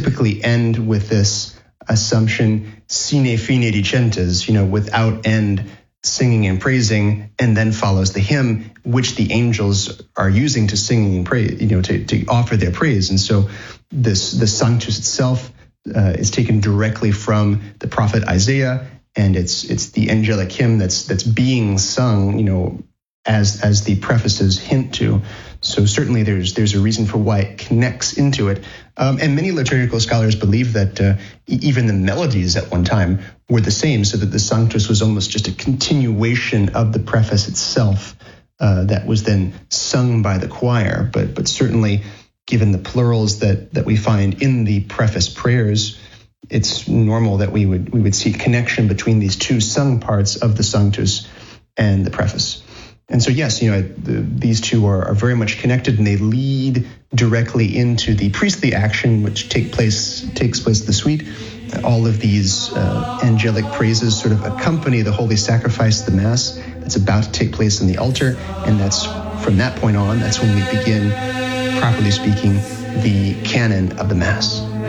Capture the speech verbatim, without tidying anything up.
typically end with this assumption, sine fine dicentes, you know, without end, singing and praising, and then follows the hymn, which the angels are using to sing and praise, you know, to, to offer their praise. And so this the Sanctus itself uh, is taken directly from the prophet Isaiah, and it's it's the angelic hymn that's that's being sung, you know, as as the prefaces hint to. So certainly there's there's a reason for why it connects into it. Um, and many liturgical scholars believe that uh, even the melodies at one time were the same, so that the Sanctus was almost just a continuation of the preface itself uh, that was then sung by the choir. But but certainly, given the plurals that that we find in the preface prayers, it's normal that we would we would see connection between these two sung parts of the Sanctus and the preface. And so, yes, you know, the, these two are, are very much connected, and they lead directly into the priestly action, which take place takes place in the suite. All of these uh, angelic praises sort of accompany the holy sacrifice, the Mass, that's about to take place in the altar, and that's from that point on, that's when we begin, properly speaking, the canon of the Mass.